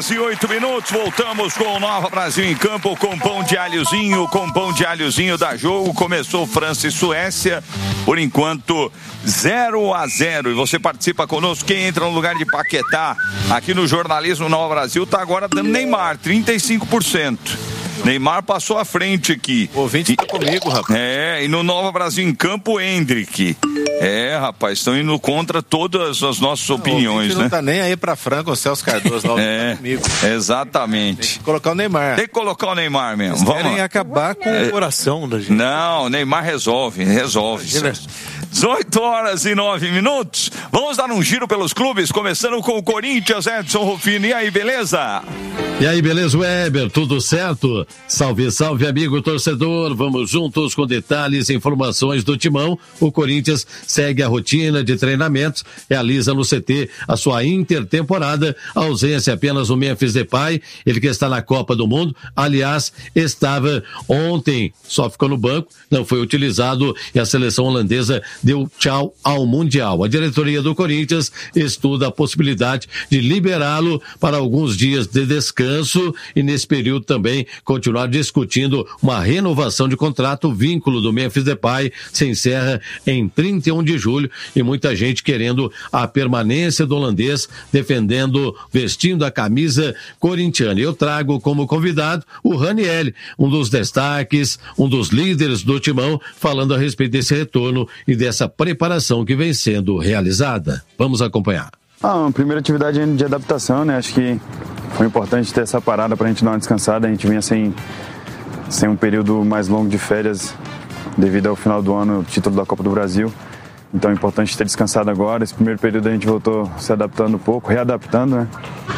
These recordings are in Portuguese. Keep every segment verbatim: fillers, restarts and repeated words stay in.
horas e oito minutos, voltamos com o Nova Brasil em Campo, com pão de alhozinho, com pão de alhozinho da jogo. Começou França e Suécia, por enquanto zero a zero, e você participa conosco. Quem entra no lugar de Paquetá aqui no Jornalismo Nova Brasil tá agora dando Neymar, trinta e cinco por cento. Neymar passou à frente aqui. O ouvinte tá comigo, rapaz. É, e no Nova Brasil em Campo, Hendrick. É, rapaz, estão indo contra todas as nossas não, opiniões, o né? Não tá nem aí pra Franca ou Celso Cardoso, não. É, tá comigo. Exatamente. Tem que colocar o Neymar. Tem que colocar o Neymar mesmo. Eles Vamos querem lá. acabar com é, o coração da gente. Não, o Neymar resolve, resolve. dezoito horas e nove minutos. Vamos dar um giro pelos clubes, começando com o Corinthians, Edson Rufino. E aí, beleza? E aí, beleza, Weber? Tudo certo? Salve, salve, amigo torcedor. Vamos juntos com detalhes e informações do Timão. O Corinthians segue a rotina de treinamentos, realiza no C T a sua intertemporada. A ausência apenas do Memphis Depay, ele que está na Copa do Mundo. Aliás, estava ontem, só ficou no banco, não foi utilizado e a seleção holandesa deu tchau ao Mundial. A diretoria do Corinthians estuda a possibilidade de liberá-lo para alguns dias de descanso e nesse período também continuar discutindo uma renovação de contrato. O vínculo do Memphis Depay se encerra em trinta e um de julho e muita gente querendo a permanência do holandês, defendendo, vestindo a camisa corintiana. Eu trago como convidado o Ranieri, um dos destaques, um dos líderes do Timão, falando a respeito desse retorno e dessa preparação que vem sendo realizada. Vamos acompanhar. Ah, uma primeira atividade de adaptação, né? Acho que foi importante ter essa parada para a gente dar uma descansada. A gente vinha sem, sem um período mais longo de férias devido ao final do ano, o título da Copa do Brasil. Então é importante ter descansado agora. Esse primeiro período a gente voltou se adaptando um pouco, readaptando, né?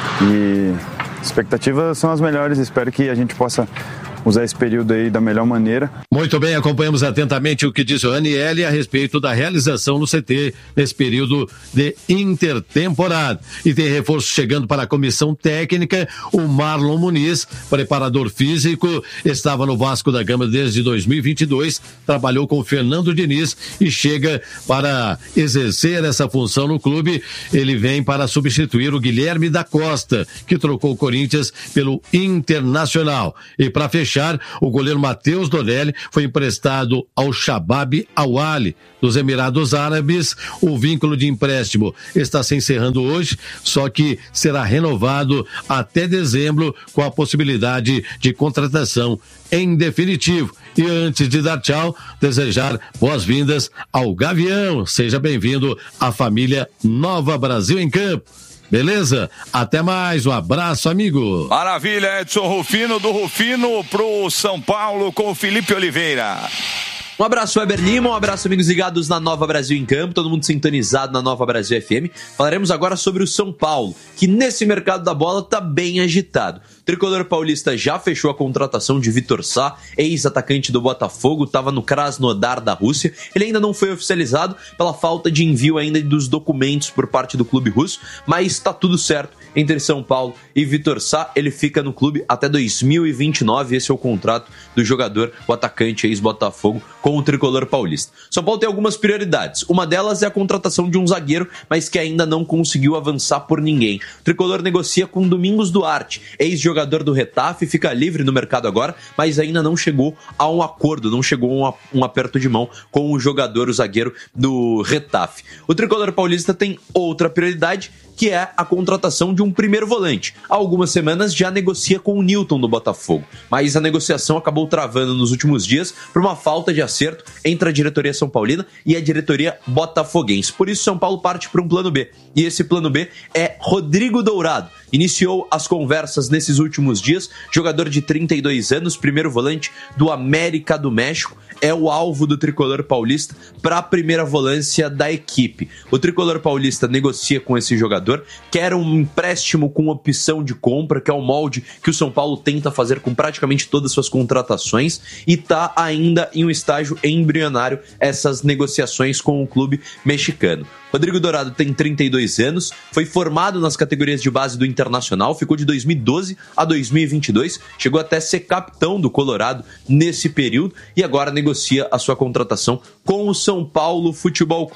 E expectativas são as melhores. Espero que a gente possa usar esse período aí da melhor maneira. Muito bem, acompanhamos atentamente o que disse o Ranieri a respeito da realização no C T nesse período de intertemporada. E tem reforço chegando para a comissão técnica. O Marlon Muniz, preparador físico, estava no Vasco da Gama desde dois mil e vinte e dois, trabalhou com o Fernando Diniz e chega para exercer essa função no clube. Ele vem para substituir o Guilherme da Costa, que trocou o Corinthians pelo Internacional. E para fechar, o goleiro Matheus Donelli foi emprestado ao Shabab Al-Ahly dos Emirados Árabes. O vínculo de empréstimo está se encerrando hoje, só que será renovado até dezembro com a possibilidade de contratação em definitivo. E antes de dar tchau, desejar boas-vindas ao Gavião. Seja bem-vindo à família Nova Brasil em Campo. Beleza? Até mais, um abraço, amigo. Maravilha, Edson Rufino, do Rufino pro São Paulo com o Felipe Oliveira. Um abraço, Weber Lima, um abraço, amigos ligados na Nova Brasil em Campo, todo mundo sintonizado na Nova Brasil F M. Falaremos agora sobre o São Paulo, que nesse mercado da bola tá bem agitado. O tricolor paulista já fechou a contratação de Vitor Sá, ex-atacante do Botafogo, estava no Krasnodar da Rússia. Ele ainda não foi oficializado pela falta de envio ainda dos documentos por parte do clube russo, mas está tudo certo entre São Paulo e Vitor Sá. Ele fica no clube até dois mil e vinte e nove, esse é o contrato do jogador, o atacante ex-Botafogo, com o tricolor paulista. São Paulo tem algumas prioridades. Uma delas é a contratação de um zagueiro, mas que ainda não conseguiu avançar por ninguém. O tricolor negocia com Domingos Duarte, ex-jogador do Retafe, fica livre no mercado agora, mas ainda não chegou a um acordo, não chegou a um, um aperto de mão com o jogador, o zagueiro do Retafe. O tricolor paulista tem outra prioridade, que é a contratação de um primeiro volante. Há algumas semanas já negocia com o Newton do Botafogo, mas a negociação acabou travando nos últimos dias por uma falta de acerto entre a diretoria São Paulina e a diretoria botafoguense. Por isso, São Paulo parte para um plano B, e esse plano B é Rodrigo Dourado. Iniciou as conversas nesses últimos dias, jogador de trinta e dois anos, primeiro volante do América do México, é o alvo do tricolor paulista para a primeira volância da equipe. O tricolor paulista negocia com esse jogador, quer um empréstimo com opção de compra, que é o molde que o São Paulo tenta fazer com praticamente todas as suas contratações, e está ainda em um estágio embrionário essas negociações com o clube mexicano. Rodrigo Dourado tem trinta e dois anos, foi formado nas categorias de base do Internacional, ficou de dois mil e doze a dois mil e vinte e dois, chegou até ser capitão do Colorado nesse período e agora negocia a sua contratação com o São Paulo Futebol Clube.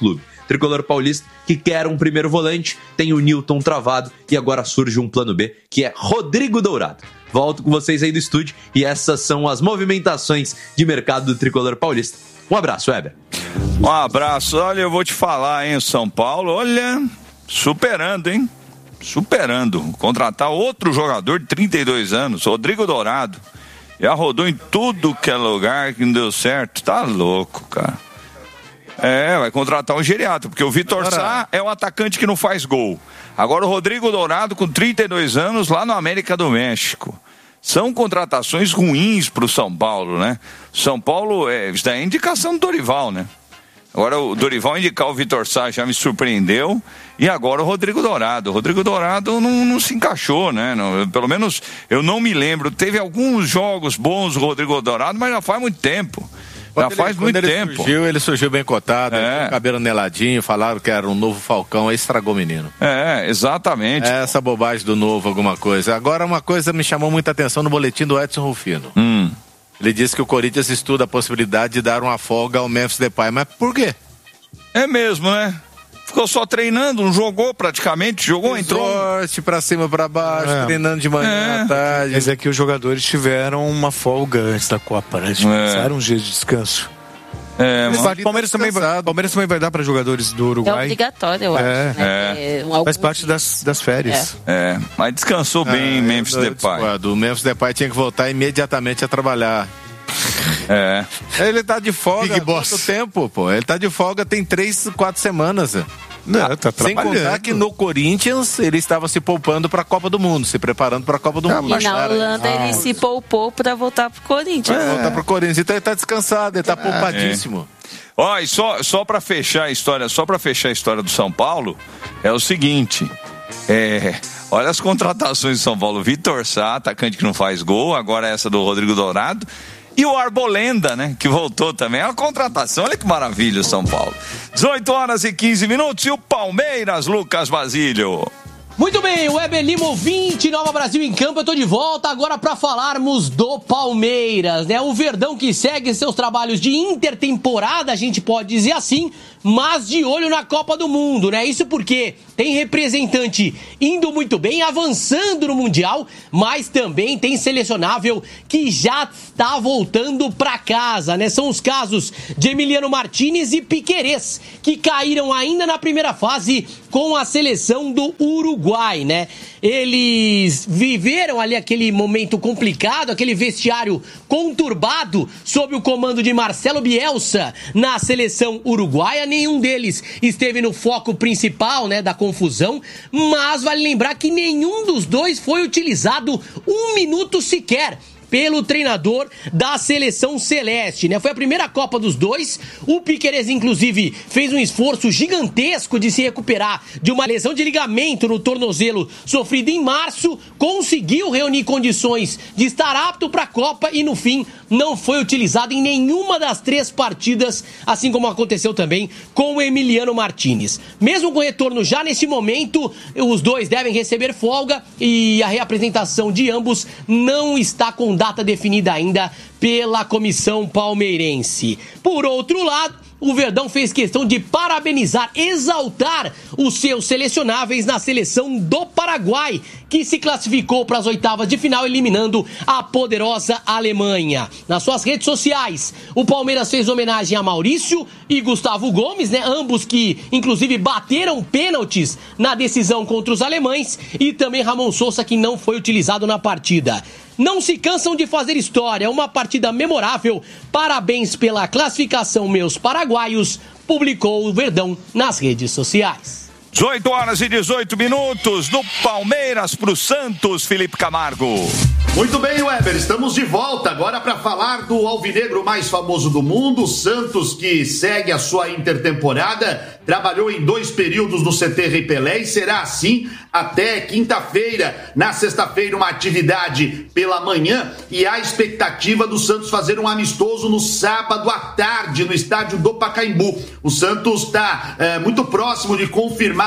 Tricolor paulista que quer um primeiro volante, tem o Newton travado e agora surge um plano B, que é Rodrigo Dourado. Volto com vocês aí do estúdio e essas são as movimentações de mercado do Tricolor paulista. Um abraço, Weber. Um abraço. Olha, eu vou te falar, hein, o São Paulo, olha, superando, hein? Superando. Contratar outro jogador de trinta e dois anos, Rodrigo Dourado. Já rodou em tudo que é lugar, que não deu certo. Tá louco, cara. É, vai contratar um geriatra, porque o Vitor Sá é o atacante que não faz gol. Agora o Rodrigo Dourado, com trinta e dois anos, lá no América do México. São contratações ruins pro São Paulo, né? São Paulo, é, isso daí é indicação do Dorival, né? Agora o Dorival indicar o Vitor Sá já me surpreendeu. E agora o Rodrigo Dourado. O Rodrigo Dourado não, não se encaixou, né? Não, pelo menos eu não me lembro. Teve alguns jogos bons o Rodrigo Dourado, mas já faz muito tempo. Já faz ele, muito ele tempo. Surgiu, ele surgiu bem cotado, é. com o cabelo neladinho, falaram que era um novo Falcão, aí estragou o menino. É, exatamente. É essa bobagem do novo, alguma coisa. Agora, uma coisa me chamou muita atenção no boletim do Edson Rufino. Hum. Ele disse que o Corinthians estuda a possibilidade de dar uma folga ao Memphis Depay, mas por quê? É mesmo, né? Ficou só treinando, não jogou praticamente, jogou, entrou. Sorte pra cima, pra baixo, é. treinando de manhã é. à tarde. Mas é que os jogadores tiveram uma folga antes da Copa, né? Eles passaram uns dias de descanso. É, o Palmeiras também, vai, Palmeiras também vai dar para jogadores do Uruguai. É obrigatório, eu acho. É, né? é. Um, Faz parte das, das férias. É. é, mas descansou bem ah, Memphis Depay. O Memphis Depay tinha que voltar imediatamente a trabalhar. É. Ele tá de folga há quanto tempo, pô? Ele tá de folga tem três, quatro semanas. Não, tá sem contar que no Corinthians ele estava se poupando para a Copa do Mundo, se preparando para a Copa do ah, Mundo. E na Holanda ah, ele se poupou para voltar pro Corinthians. É. Voltar pro Corinthians, então ele tá descansado, ele tá é. poupadíssimo. Ó, e só, só para fechar a história, só para fechar a história do São Paulo, é o seguinte, é, olha as contratações do São Paulo, Vitor Sá, atacante que não faz gol, agora essa do Rodrigo Dourado, e o Arbolenda, né, que voltou também, é uma contratação, olha que maravilha o São Paulo. dezoito horas e quinze minutos, e o Palmeiras, Lucas Basílio. Muito bem, Weber Lima, ouvinte, Nova Brasil em Campo, eu tô de volta agora para falarmos do Palmeiras, né? O Verdão que segue seus trabalhos de intertemporada, a gente pode dizer assim, mas de olho na Copa do Mundo, né? Isso porque tem representante indo muito bem, avançando no Mundial, mas também tem selecionável que já está voltando para casa, né? São os casos de Emiliano Martínez e Piquerez, que caíram ainda na primeira fase com a seleção do Uruguai, né? Eles viveram ali aquele momento complicado, aquele vestiário conturbado sob o comando de Marcelo Bielsa na seleção uruguaia. Nenhum deles esteve no foco principal, né, da confusão, mas vale lembrar que nenhum dos dois foi utilizado um minuto sequer pelo treinador da seleção celeste, né? Foi a primeira Copa dos dois. O Piquerez, inclusive, fez um esforço gigantesco de se recuperar de uma lesão de ligamento no tornozelo sofrida em março, conseguiu reunir condições de estar apto para a Copa e, no fim, não foi utilizado em nenhuma das três partidas, assim como aconteceu também com o Emiliano Martínez. Mesmo com retorno já nesse momento, os dois devem receber folga e a reapresentação de ambos não está com data definida ainda pela comissão palmeirense. Por outro lado, o Verdão fez questão de parabenizar, exaltar os seus selecionáveis na seleção do Paraguai, que se classificou para as oitavas de final, eliminando a poderosa Alemanha. Nas suas redes sociais, o Palmeiras fez homenagem a Maurício e Gustavo Gomes, né? Ambos que, inclusive, bateram pênaltis na decisão contra os alemães, e também Ramon Sousa, que não foi utilizado na partida. Não se cansam de fazer história, uma partida memorável. Parabéns pela classificação, meus paraguaios, publicou o Verdão nas redes sociais. dezoito horas e dezoito minutos do Palmeiras pro Santos, Felipe Camargo. Muito bem, Weber, estamos de volta agora para falar do alvinegro mais famoso do mundo, Santos, que segue a sua intertemporada, trabalhou em dois períodos no C T Rei Pelé e será assim até quinta-feira. Na sexta-feira, uma atividade pela manhã e a expectativa do Santos fazer um amistoso no sábado à tarde no estádio do Pacaembu. O Santos está é, muito próximo de confirmar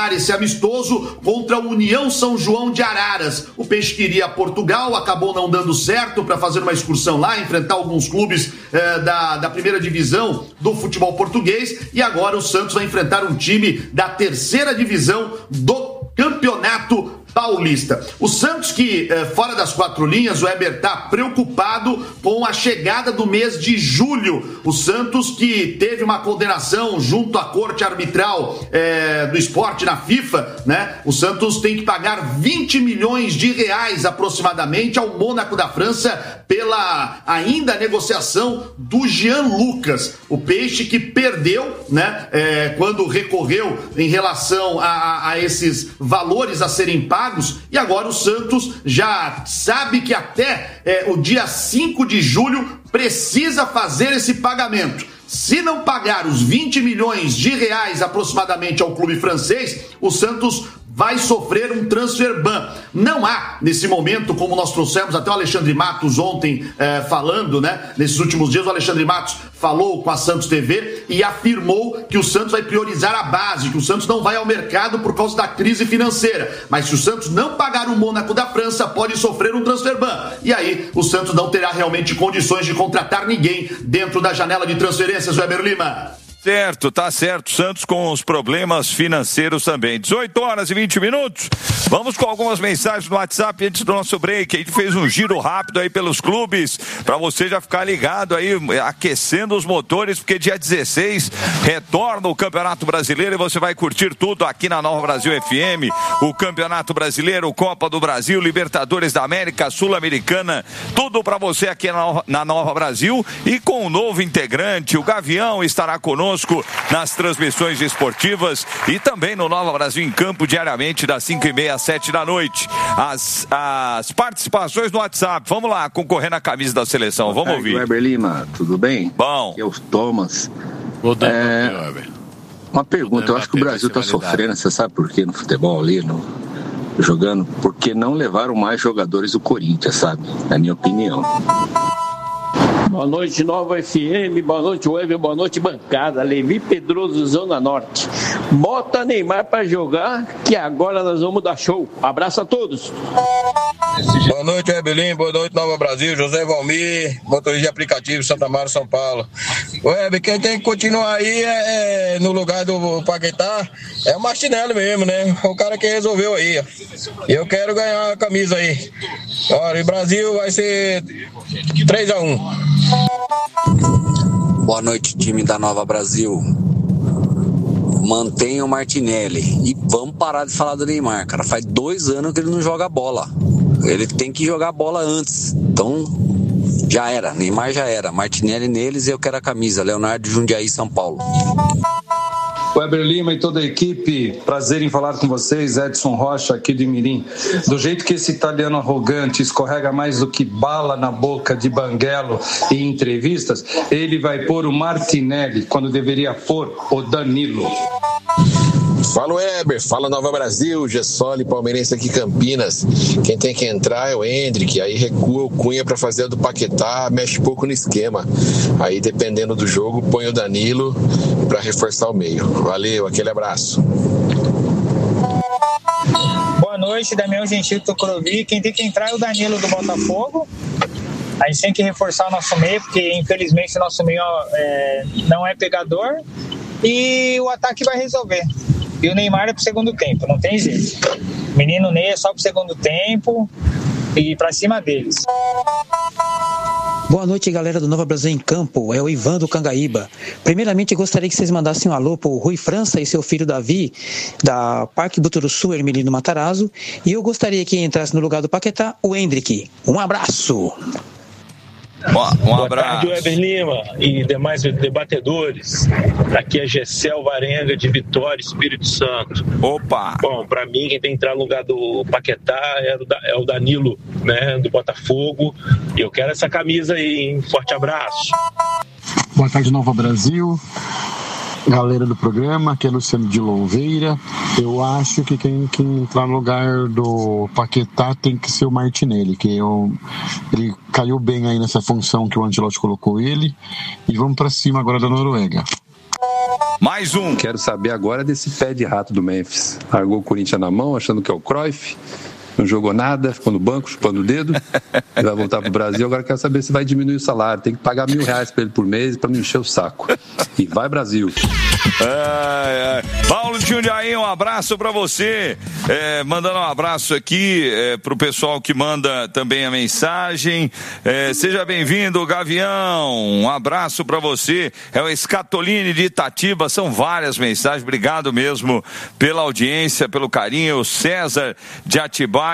Neymar esse amistoso contra a União São João de Araras. O Peixe queria Portugal, acabou não dando certo para fazer uma excursão lá, enfrentar alguns clubes eh, da, da primeira divisão do futebol português, e agora o Santos vai enfrentar um time da terceira divisão do Campeonato Paulista. O Santos que, eh, fora das quatro linhas, o Weber está preocupado com a chegada do mês de julho. O Santos que teve uma condenação junto à corte arbitral eh, do esporte na FIFA, né? O Santos tem que pagar vinte milhões de reais aproximadamente ao Mônaco da França pela ainda negociação do Jean Lucas. O Peixe que perdeu, né? Eh, quando recorreu em relação a, a esses valores a serem pagos. E agora o Santos já sabe que até é, o dia cinco de julho precisa fazer esse pagamento. Se não pagar os vinte milhões de reais aproximadamente ao clube francês, o Santos vai sofrer um transfer ban. Não há, nesse momento, como nós trouxemos até o Alexandre Matos ontem eh, falando, né? Nesses últimos dias o Alexandre Matos falou com a Santos T V e afirmou que o Santos vai priorizar a base, que o Santos não vai ao mercado por causa da crise financeira. Mas se o Santos não pagar o Mônaco da França, pode sofrer um transfer ban. E aí o Santos não terá realmente condições de contratar ninguém dentro da janela de transferências, Weber Lima. Certo, tá certo. Santos com os problemas financeiros também. dezoito horas e vinte minutos. Vamos com algumas mensagens no WhatsApp antes do nosso break. A gente fez um giro rápido aí pelos clubes, para você já ficar ligado aí, aquecendo os motores, porque dia dezesseis retorna o Campeonato Brasileiro e você vai curtir tudo aqui na Nova Brasil F M. O Campeonato Brasileiro, Copa do Brasil, Libertadores da América, Sul-Americana, tudo para você aqui na Nova Brasil. E com um novo integrante, o Gavião estará conosco nas transmissões esportivas e também no Nova Brasil em Campo, diariamente das cinco e meia às sete da noite. As, as participações no WhatsApp, vamos lá, concorrendo à camisa da seleção, vamos ouvir. Weber Lima, tudo bem? Bom. Aqui é o Thomas. É, uma pergunta, eu acho que o Brasil está sofrendo, você sabe por quê no futebol ali, no, jogando? Porque não levaram mais jogadores do Corinthians, sabe? Na minha opinião. Boa noite, Nova F M, boa noite, Weber, boa noite, bancada. Levi Pedroso, Zona Norte. Bota Neymar pra jogar, que agora nós vamos dar show. Abraço a todos. Boa noite, Weber, boa noite, Nova Brasil, José Valmir, motorista de aplicativo Santa Maria, São Paulo. Weber, quem tem que continuar aí é, é, no lugar do Paquetá é o Martinelli mesmo, né? O cara que resolveu aí, ó. Eu quero ganhar a camisa aí. Olha, o Brasil vai ser três a um. Boa noite, time da Nova Brasil. Mantenha o Martinelli e vamos parar de falar do Neymar, cara. Faz dois anos que ele não joga bola. Ele tem que jogar bola antes. Então, já era. Neymar já era. Martinelli neles e eu quero a camisa. Leonardo Jundiaí, São Paulo. Weber Lima e toda a equipe, prazer em falar com vocês, Edson Rocha aqui de Mirim. Do jeito que esse italiano arrogante escorrega mais do que bala na boca de Banguelo em entrevistas, ele vai pôr o Martinelli quando deveria pôr o Danilo. Fala Weber, fala Nova Brasil, Gessoli, palmeirense aqui Campinas. Quem tem que entrar é o Hendrick, aí recua o Cunha para fazer a do Paquetá, mexe pouco no esquema. Aí dependendo do jogo, põe o Danilo para reforçar o meio. Valeu, aquele abraço. Boa noite, Damião Gentil Tocorovi. Quem tem que entrar é o Danilo do Botafogo. A gente tem que reforçar o nosso meio, porque infelizmente o nosso meio é, não é pegador. E o ataque vai resolver. E o Neymar é pro segundo tempo, não tem jeito. O menino Ney é só pro segundo tempo e pra cima deles. Boa noite, galera do Nova Brasil em Campo. É o Ivan do Cangaíba. Primeiramente, gostaria que vocês mandassem um alô pro Rui França e seu filho Davi, da Parque Buturuçu, Hermelino Matarazzo. E eu gostaria que entrasse no lugar do Paquetá o Hendrick. Um abraço! Um abraço. Boa tarde, Weber Lima e demais debatedores. Aqui é Gessel Varenga de Vitória, Espírito Santo. Opa! Bom, pra mim quem tem que entrar no lugar do Paquetá é o, da, é o Danilo, né, do Botafogo. E eu quero essa camisa aí, hein? Forte abraço. Boa tarde, Nova Brasil. Galera do programa, aqui é Luciano de Louveira. Eu acho que quem, quem entrar no lugar do Paquetá tem que ser o Martinelli, que eu, ele caiu bem aí nessa função que o Ancelotti colocou ele. E vamos para cima agora da Noruega. Mais um. Quero saber agora desse pé de rato do Memphis. Largou o Corinthians na mão, achando que é o Cruyff. Não jogou nada, ficou no banco, chupando o dedo. Ele vai voltar pro Brasil. Agora quero saber se vai diminuir o salário. Tem que pagar mil reais pra ele por mês pra não encher o saco. E vai, Brasil. É, é. Paulo de Jundiaí, um abraço pra você. É, mandando um abraço aqui é, pro pessoal que manda também a mensagem. É, seja bem-vindo, Gavião. Um abraço pra você. É o Escatoline de Itatiba. São várias mensagens. Obrigado mesmo pela audiência, pelo carinho. O César de Atibaia.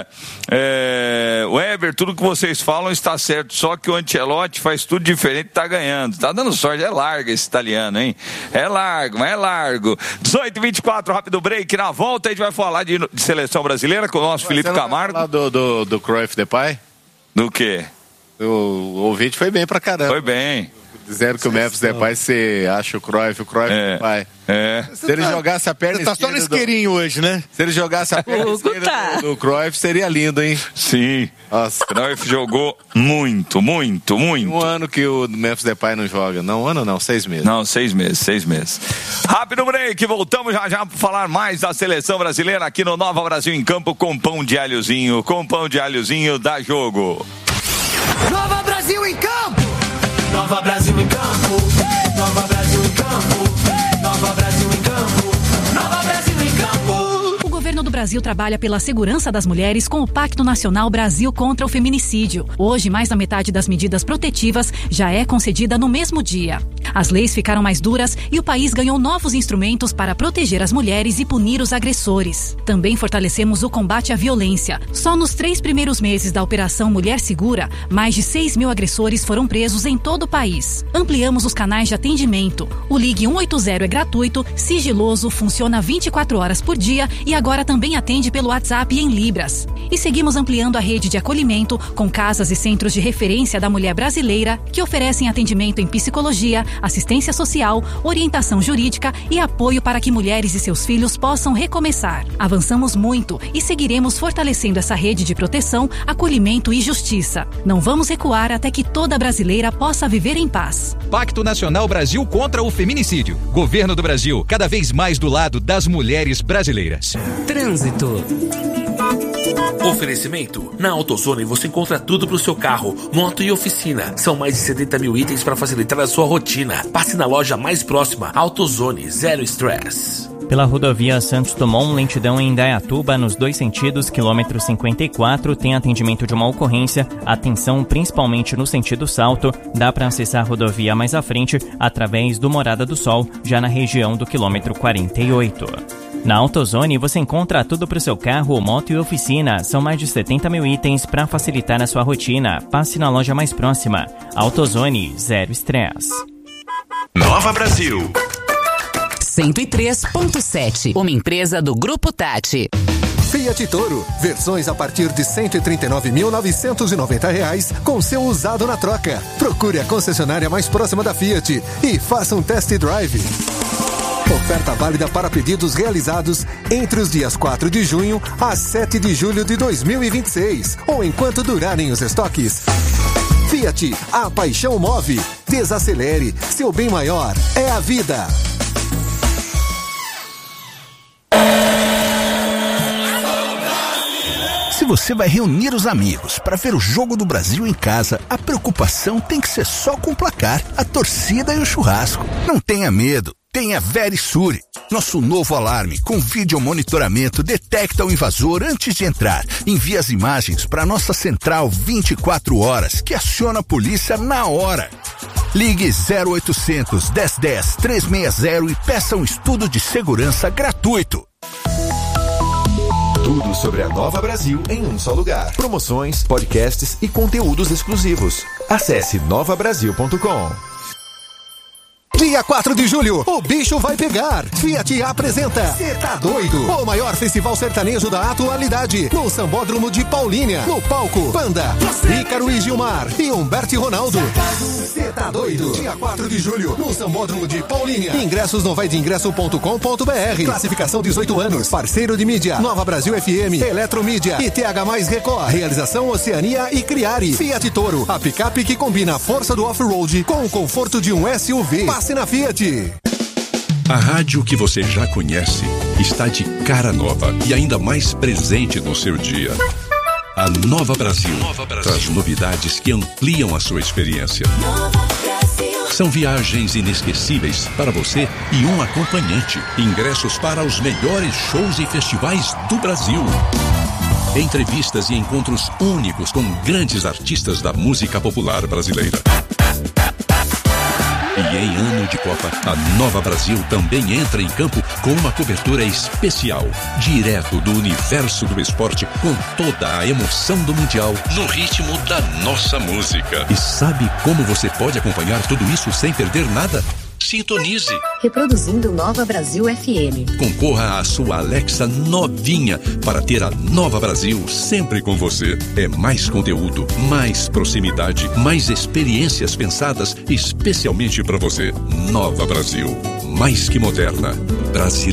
É, Weber, tudo que vocês falam está certo, só que o Ancelotti faz tudo diferente e tá ganhando. Tá dando sorte, é largo esse italiano, hein? É largo, mas é largo. dezoito e vinte e quatro, rápido break. Na volta a gente vai falar de, de seleção brasileira com o nosso Felipe Camargo. Falar do, do, do Cruyff Depay? Do quê? O, o ouvinte foi bem pra caramba. Foi bem. Dizendo que o Memphis Depay, você acha o Cruyff, o Cruyff é, Depay. É. Se ele tá, jogasse a perna esquerda... Tá só no isqueirinho do... hoje, né? Se ele jogasse a perna esquerda do, do Cruyff, seria lindo, hein? Sim. Nossa. O Cruyff jogou muito, muito, muito. Um ano que o Memphis Depay não joga. Não, um ano não, seis meses. Não, seis meses, seis meses. Rápido break, voltamos já já para falar mais da seleção brasileira aqui no Nova Brasil em Campo com pão de alhozinho. Com pão de alhozinho, dá jogo. Nova Brasil em Campo! Nova Brasil em Campo! Nova Brasil em Campo! Nova Brasil em Campo! Nova Brasil em Campo! O governo do Brasil trabalha pela segurança das mulheres com o Pacto Nacional Brasil contra o Feminicídio. Hoje, mais da metade das medidas protetivas já é concedida no mesmo dia. As leis ficaram mais duras e o país ganhou novos instrumentos para proteger as mulheres e punir os agressores. Também fortalecemos o combate à violência. Só nos três primeiros meses da Operação Mulher Segura, mais de seis mil agressores foram presos em todo o país. Ampliamos os canais de atendimento. O Ligue cento e oitenta é gratuito, sigiloso, funciona vinte e quatro horas por dia e agora também atende pelo WhatsApp em Libras. E seguimos ampliando a rede de acolhimento com casas e centros de referência da mulher brasileira que oferecem atendimento em psicologia, assistência social, orientação jurídica e apoio para que mulheres e seus filhos possam recomeçar. Avançamos muito e seguiremos fortalecendo essa rede de proteção, acolhimento e justiça. Não vamos recuar até que toda brasileira possa viver em paz. Pacto Nacional Brasil contra o Feminicídio. Governo do Brasil, cada vez mais do lado das mulheres brasileiras. Trânsito. Oferecimento. Na AutoZone você encontra tudo para o seu carro, moto e oficina. São mais de setenta mil itens para facilitar a sua rotina. Passe na loja mais próxima. AutoZone, zero stress. Pela rodovia Santos Dumont, lentidão em Indaiatuba, nos dois sentidos, quilômetro cinquenta e quatro, tem atendimento de uma ocorrência. Atenção principalmente no sentido salto. Dá para acessar a rodovia mais à frente através do Morada do Sol, já na região do quilômetro quarenta e oito. Na AutoZone você encontra tudo para o seu carro, moto e oficina. São mais de setenta mil itens para facilitar a sua rotina. Passe na loja mais próxima. AutoZone, zero estresse. Nova Brasil. cento e três ponto sete. Uma empresa do Grupo Tati. Fiat Toro, versões a partir de cento e trinta e nove mil novecentos e noventa reais com seu usado na troca. Procure a concessionária mais próxima da Fiat e faça um test drive. Oferta válida para pedidos realizados entre os dias quatro de junho a sete de julho de dois mil e vinte e seis ou enquanto durarem os estoques. Fiat, a paixão move. Desacelere, seu bem maior é a vida. Se você vai reunir os amigos para ver o Jogo do Brasil em casa, a preocupação tem que ser só com o placar, a torcida e o churrasco. Não tenha medo, tenha Verisure. Nosso novo alarme com vídeo monitoramento detecta o invasor antes de entrar. Envia as imagens para nossa central vinte e quatro horas, que aciona a polícia na hora. Ligue zero oitocentos, dez dez, trezentos e sessenta e peça um estudo de segurança gratuito. Tudo sobre a Nova Brasil em um só lugar. Promoções, podcasts e conteúdos exclusivos. Acesse nova brasil ponto com. Dia quatro de julho, o bicho vai pegar. Fiat apresenta Cê tá doido? O maior festival sertanejo da atualidade. No Sambódromo de Paulínia. No palco, Panda, Ícaro e Gilmar e Humberto e Ronaldo. Cê tá doido? Dia quatro de julho, no Sambódromo de Paulínia. Ingressos no vai de ingresso ponto com ponto br. Classificação dezoito anos. Parceiro de mídia, Nova Brasil F M, Eletromídia e T H mais Record. Realização Oceania e Criari. Fiat Toro, a picape que combina a força do off-road com o conforto de um S U V. Passe na Fiat. A rádio que você já conhece está de cara nova e ainda mais presente no seu dia. A Nova Brasil, Nova Brasil traz novidades que ampliam a sua experiência. São viagens inesquecíveis para você e um acompanhante. Ingressos para os melhores shows e festivais do Brasil. Entrevistas e encontros únicos com grandes artistas da música popular brasileira. E em ano de Copa, a Nova Brasil também entra em campo com uma cobertura especial, direto do universo do esporte, com toda a emoção do Mundial, no ritmo da nossa música. E sabe como você pode acompanhar tudo isso sem perder nada? Sintonize. Reproduzindo Nova Brasil F M. Concorra à sua Alexa novinha para ter a Nova Brasil sempre com você. É mais conteúdo, mais proximidade, mais experiências pensadas especialmente para você. Nova Brasil, mais que moderna, brasileira.